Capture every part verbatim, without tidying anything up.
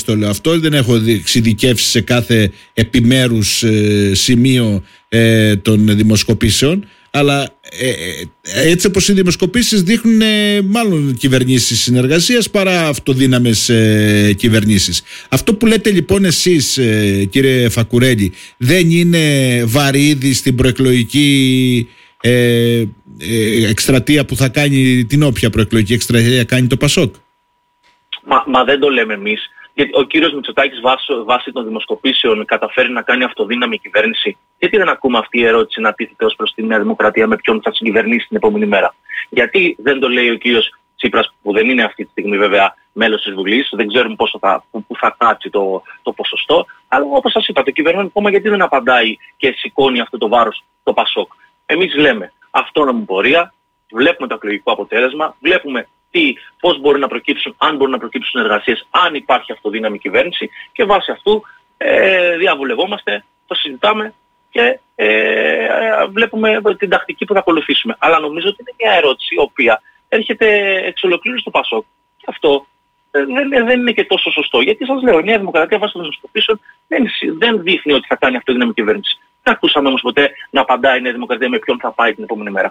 το λέω αυτό, δεν έχω εξειδικεύσει σε κάθε επιμέρους ε, σημείο ε, των δημοσκοπήσεων, αλλά ε, ε, έτσι όπως οι δημοσκοπήσεις δείχνουν ε, μάλλον κυβερνήσεις συνεργασίας παρά αυτοδύναμες ε, κυβερνήσεις. Αυτό που λέτε λοιπόν εσείς ε, κύριε Φακουρέλη, δεν είναι βαρύδι στην προεκλογική ε, ε, εκστρατεία που θα κάνει, την όποια προεκλογική εκστρατεία κάνει το Πασόκ? Μα, μα δεν το λέμε εμείς. Γιατί ο κύριος Μητσοτάκης βάσει, βάσει των δημοσκοπήσεων καταφέρει να κάνει αυτοδύναμη κυβέρνηση. Γιατί δεν ακούμε αυτή η ερώτηση να τίθεται ως προς τη Νέα Δημοκρατία, με ποιον θα συγκυβερνήσει την επόμενη μέρα? Γιατί δεν το λέει ο κύριος Τσίπρας, που δεν είναι αυτή τη στιγμή βέβαια μέλος της Βουλής, δεν ξέρουμε πόσο θα, που, που θα κάτσει το, το ποσοστό, αλλά όπως σας είπα, το κυβερνόν κόμμα γιατί δεν απαντάει και σηκώνει αυτό το βάρος το Πασόκ? Εμείς λέμε αυτόνομη πορεία, βλέπουμε το εκλογικό αποτέλεσμα, βλέπουμε τι, πώς μπορεί να προκύψουν, αν μπορούν να προκύψουν συνεργασίες, αν υπάρχει αυτοδύναμη κυβέρνηση, και βάσει αυτού ε, διαβουλευόμαστε, το συζητάμε και ε, βλέπουμε την τακτική που θα ακολουθήσουμε. Αλλά νομίζω ότι είναι μια ερώτηση η οποία έρχεται εξ ολοκλήρου στο Πασόκ. Και αυτό ε, δεν, δεν είναι και τόσο σωστό. Γιατί σας λέω, η Νέα Δημοκρατία βάσει των δημοσκοπήσεων δεν, δεν δείχνει ότι θα κάνει αυτοδύναμη κυβέρνηση. Δεν ακούσαμε όμως ποτέ να απαντάει η Νέα Δημοκρατία με ποιον θα πάει την επόμενη μέρα.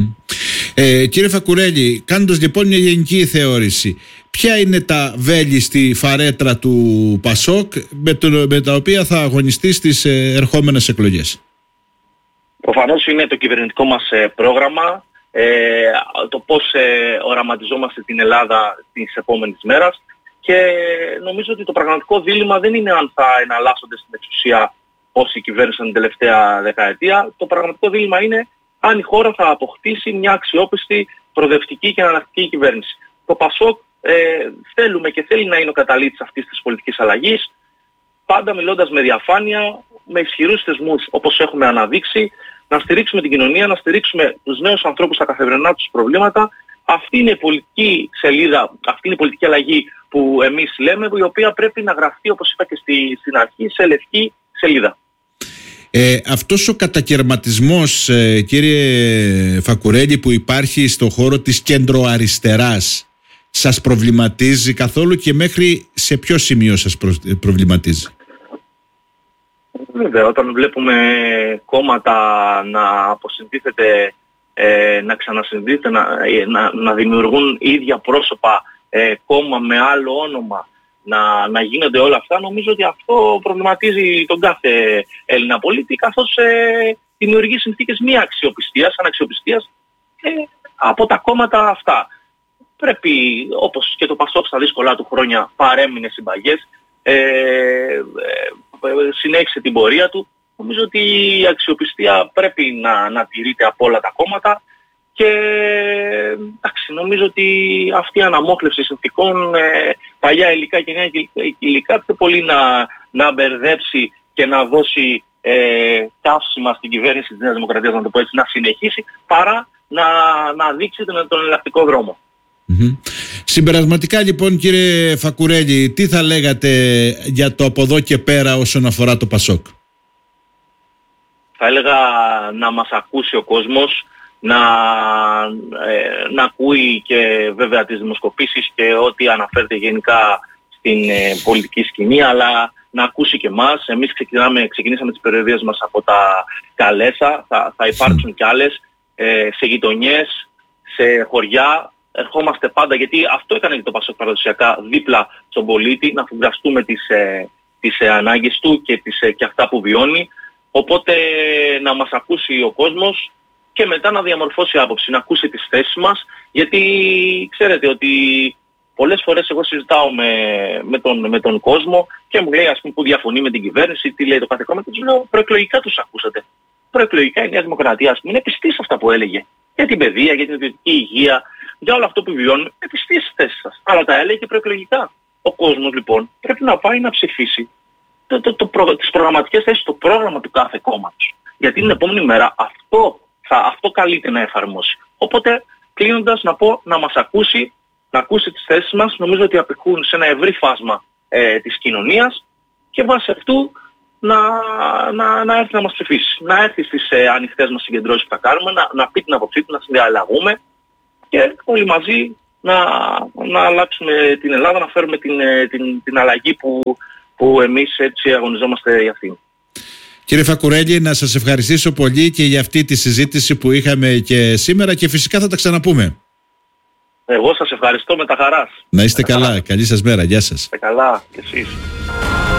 Ε, κύριε Φακουρέλη, κάνοντας λοιπόν μια γενική θεώρηση, ποια είναι τα βέλη στη φαρέτρα του Πασόκ με, το, με τα οποία θα αγωνιστεί στις ε, ερχόμενες εκλογές? Προφανώς είναι το κυβερνητικό μας ε, πρόγραμμα, ε, το πώς ε, οραματιζόμαστε την Ελλάδα τις επόμενες μέρες, και νομίζω ότι το πραγματικό δίλημμα δεν είναι αν θα εναλλάσσονται στην εξουσία όσοι κυβέρνησαν την τελευταία δεκαετία. Το πραγματικό δίλημμα είναι αν η χώρα θα αποκτήσει μια αξιόπιστη, προοδευτική και αναλλακτική κυβέρνηση. Το Πασόκ ε, θέλουμε και θέλει να είναι ο καταλήτης αυτής της πολιτικής αλλαγής, πάντα μιλώντας με διαφάνεια, με ισχυρούς θεσμούς όπως έχουμε αναδείξει, να στηρίξουμε την κοινωνία, να στηρίξουμε τους νέους ανθρώπους στα καθημερινά τους προβλήματα. Αυτή είναι η πολιτική σελίδα, αυτή είναι η πολιτική αλλαγή που εμείς λέμε, η οποία πρέπει να γραφτεί, όπως είπα και στη, στην αρχή, σε λευκή σελίδα. Ε, αυτός ο κατακερματισμός, ε, κύριε Φακουρέλη, που υπάρχει στο χώρο της κεντροαριστεράς, σας προβληματίζει καθόλου και μέχρι σε ποιο σημείο σας προ, προβληματίζει? Βέβαια, όταν βλέπουμε κόμματα να αποσυντήθεται, ε, να ξανασυντήθεται, να, να, να δημιουργούν ίδια πρόσωπα, ε, κόμμα με άλλο όνομα, Να, να γίνονται όλα αυτά, νομίζω ότι αυτό προβληματίζει τον κάθε Έλληνα πολίτη, καθώς ε, δημιουργεί συνθήκες μη αξιοπιστίας, αναξιοπιστίας ε, από τα κόμματα αυτά. Πρέπει, όπως και το Πασόκ στα δύσκολα του χρόνια παρέμεινε συμπαγές, ε, ε, συνέχισε την πορεία του. Νομίζω ότι η αξιοπιστία πρέπει να, να τηρείται από όλα τα κόμματα. Και εντάξει, νομίζω ότι αυτή η αναμόχλευση συνθηκών, ε, παλιά υλικά και νέα υλικά, πιο πολύ να, να μπερδέψει και να δώσει ε, καύσιμα στην κυβέρνηση της Νέας Δημοκρατίας, να το πω έτσι, να συνεχίσει, παρά να, να δείξει τον, τον εναλλακτικό δρόμο. Mm-hmm. Συμπερασματικά λοιπόν, κύριε Φακουρέλη, τι θα λέγατε για το από εδώ και πέρα όσον αφορά το Πασόκ? Θα έλεγα να μας ακούσει ο κόσμος, να, ε, να ακούει και βέβαια τις δημοσκοπήσεις και ό,τι αναφέρεται γενικά στην ε, πολιτική σκηνή, αλλά να ακούσει και εμάς. Εμείς ξεκινάμε, ξεκινήσαμε τις περιοδίες μας από τα Καλέσα, θα, θα υπάρξουν κι άλλες, ε, σε γειτονιές, σε χωριά. Ερχόμαστε πάντα, γιατί αυτό έκανε και το Πασόκ παραδοσιακά, δίπλα στον πολίτη, να φουγκραστούμε τις, ε, τις ε, ανάγκες του και, τις, ε, και αυτά που βιώνει. Οπότε να μας ακούσει ο κόσμος και μετά να διαμορφώσει άποψη, να ακούσει τις θέσεις μας, γιατί ξέρετε ότι πολλές φορές εγώ συζητάω με, με, τον, με τον κόσμο και μου λέει, ας πούμε, που διαφωνεί με την κυβέρνηση, τι λέει το κάθε κόμμα, και τους λέω, προεκλογικά τους ακούσατε. Προεκλογικά η Νέα Δημοκρατία, ας πούμε, είναι πιστή σε αυτά που έλεγε. Για την παιδεία, για την ιδιωτική υγεία, για όλο αυτό που βιώνουν, είναι πιστή στις θέσεις σας. Αλλά τα έλεγε και προεκλογικά. Ο κόσμος λοιπόν πρέπει να πάει να ψηφίσει το, το, το, το, τις προγραμματικές θέσεις, το πρόγραμμα του κάθε κόμματος. Γιατί την επόμενη μέρα αυτό, θα, αυτό καλείται να εφαρμόσει. Οπότε, κλείνοντας, να πω να μας ακούσει, να ακούσει τις θέσεις μας. Νομίζω ότι απηχούν σε ένα ευρύ φάσμα ε, της κοινωνίας και βάσει αυτού να, να, να έρθει να μας ψηφίσει. Να έρθει στις ε, ανοιχτές μας συγκεντρώσεις που θα κάνουμε, να, να πει την άποψή του, να συνδιαλλαγούμε και όλοι μαζί να, να αλλάξουμε την Ελλάδα, να φέρουμε την, την, την αλλαγή που, που εμείς έτσι αγωνιζόμαστε για αυτήν. Κύριε Φακουρέλη, να σας ευχαριστήσω πολύ και για αυτή τη συζήτηση που είχαμε και σήμερα και φυσικά θα τα ξαναπούμε. Εγώ σας ευχαριστώ με τα χαράς. Να είστε με καλά. καλά. Καλή σας μέρα. Γεια σας. Είστε καλά και εσείς.